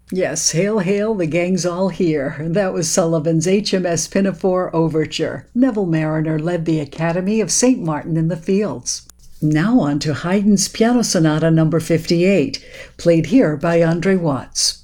Yes, hail, hail, the gang's all here. That was Sullivan's HMS Pinafore Overture. Neville Mariner led the Academy of St. Martin in the Fields. Now on to Haydn's Piano Sonata No. 58, played here by Andre Watts.